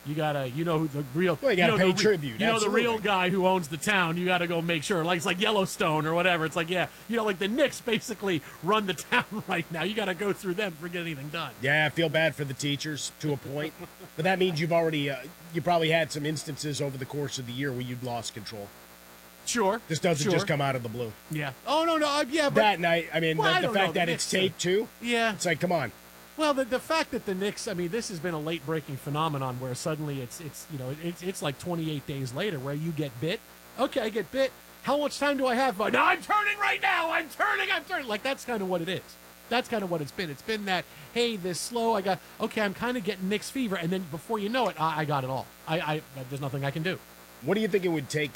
You gotta, you know who the real. Well, you gotta pay the, tribute. You know the Absolutely. real guy who owns the town. You gotta go make sure. Like it's like Yellowstone or whatever. It's like like the Knicks basically run the town right now. You gotta go through them to get anything done. Yeah, I feel bad for the teachers to a point, but that means you've already you probably had some instances over the course of the year where you'd lost control. Sure. This doesn't just come out of the blue. Yeah. Oh no. Yeah. But That night, I mean, Well, I the don't fact know, that the it's Knicks, taped too. yeah. It's like, come on. Well, the fact that the Knicks, I mean, this has been a late breaking phenomenon where suddenly it's like 28 days later where you get bit. Okay, I get bit. How much time do I have? No, I'm turning right now. I'm turning. Like that's kind of what it is. That's kind of what it's been. It's been that, hey, this slow. I'm kind of getting Knicks fever, and then before you know it, I got it all. There's nothing I can do. What do you think it would take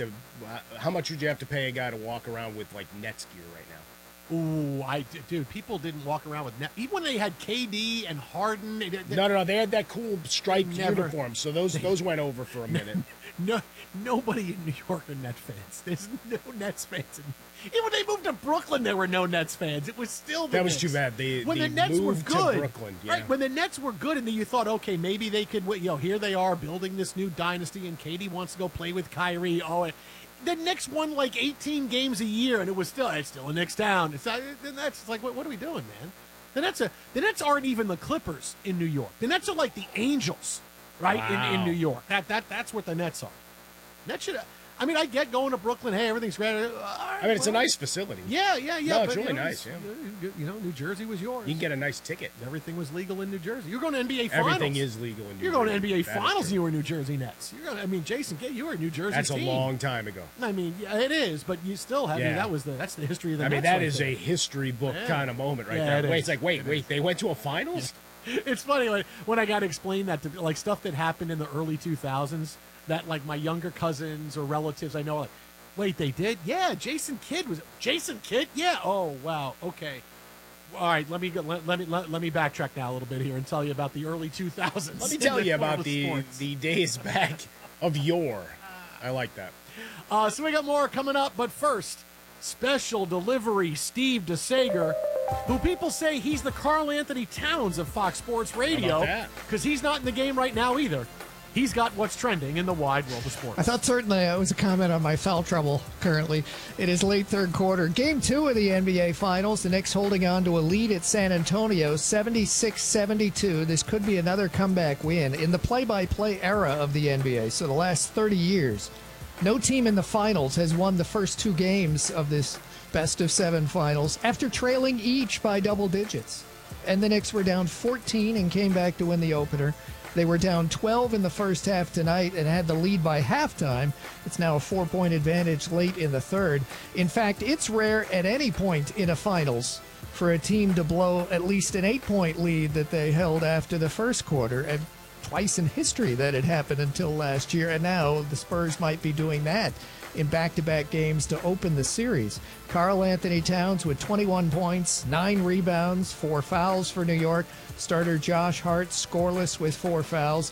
how much would you have to pay a guy to walk around with like Nets gear right now? Ooh, dude, people didn't walk around with net. Even when they had KD and Harden. No, they had that cool striped Never. uniform, so those went over for a minute. No, nobody in New York are Nets fans. There's no Nets fans. Even when they moved to Brooklyn, there were no Nets fans. It was still the That was Knicks. too bad. When the Nets were moved good, to Brooklyn, yeah. right? When the Nets were good, and then you thought, okay, maybe they could. Here they are building this new dynasty, and KD wants to go play with Kyrie. The Knicks won like 18 games a year, and it's still a Knicks town. It's like, what are we doing, man? The Nets aren't even the Clippers in New York. The Nets are like the Angels, right? Wow. In New York. That's what the Nets are. That should. I mean, I get going to Brooklyn. Hey, everything's great. I mean, it's a nice facility. Yeah. No, it's really nice. Yeah. New Jersey was yours. You can get a nice ticket. Everything was legal in New Jersey. You're going to NBA Finals. Everything is legal in New Jersey. You're going to NBA That is Finals, true. and you were New Jersey Nets. Jason Kidd, you were a New Jersey That's team. a long time ago. I mean, yeah, it is, but you still have. Yeah. I mean, that's the history of the I mean, Nets. that right is there. a history book kind of moment right Yeah, there. it It's is. like, wait, they went to a finals? It's funny when I got to explain that to like stuff that happened in the early 2000s that like my younger cousins or relatives I know like, wait, they did? Yeah, Jason Kidd was Jason Kidd? Yeah. Oh, wow. Okay. All right, let me backtrack now a little bit here and tell you about the early 2000s. Let me tell you about sports. the days back of yore. I like that. So we got more coming up, but first, special delivery Steve DeSager, who people say he's the Karl Anthony Towns of Fox Sports Radio because he's not in the game right now either. He's got what's trending in the wide world of sports. I thought certainly it was a comment on my foul trouble currently. It is late third quarter. Game 2 of the NBA Finals. The Knicks holding on to a lead at San Antonio, 76-72. This could be another comeback win. In the play-by-play era of the NBA, so the last 30 years, no team in the finals has won the first 2 games of this best-of-7 finals after trailing each by double digits. And the Knicks were down 14 and came back to win the opener. They were down 12 in the first half tonight and had the lead by halftime. It's now a 4-point advantage late in the third. In fact, it's rare at any point in a finals for a team to blow at least an 8-point lead that they held after the first quarter. And twice in history that had happened until last year. And now the Spurs might be doing that in back-to-back games to open the series. Karl Anthony Towns with 21 points, 9 rebounds, 4 fouls for New York. Starter Josh Hart scoreless with 4 fouls.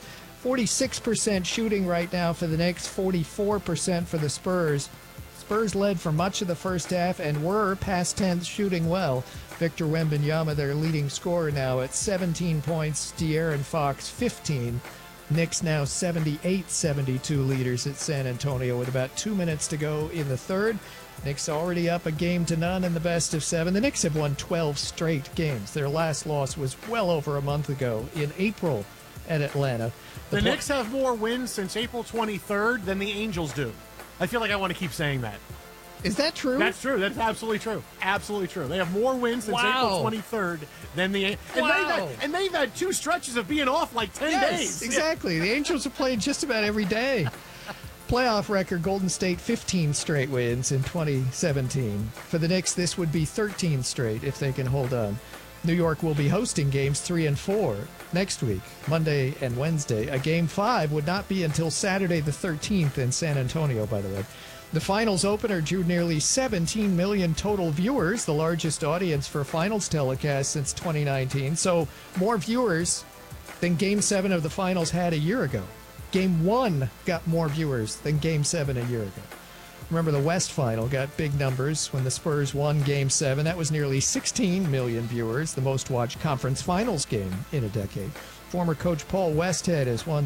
46% shooting right now for the Knicks, 44% for the Spurs. Spurs led for much of the first half and were past tenth shooting well. Victor Wembanyama, their leading scorer now at 17 points. De'Aaron Fox, 15. Knicks now 78-72 leaders at San Antonio with about 2 minutes to go in the third. Knicks already up a game to none in the best of 7. The Knicks have won 12 straight games. Their last loss was well over a month ago in April at Atlanta. The Knicks have more wins since April 23rd than the Angels do. I feel like I want to keep saying that. Is that true? That's true. That's absolutely true. Absolutely true. They have more wins since April 23rd than the and they've had 2 stretches of being off like 10 days. Exactly. The Angels have played just about every day. Playoff record, Golden State 15 straight wins in 2017. For the Knicks, this would be 13 straight if they can hold on. New York will be hosting games 3 and 4 next week, Monday and Wednesday. A game 5 would not be until Saturday the 13th in San Antonio, by the way. The finals opener drew nearly 17 million total viewers, the largest audience for finals telecast since 2019. So more viewers than Game 7 of the finals had a year ago. Game 1 got more viewers than Game 7 a year ago. Remember, the West Final got big numbers when the Spurs won Game 7. That was nearly 16 million viewers, the most watched conference finals game in a decade. Former coach Paul Westhead has won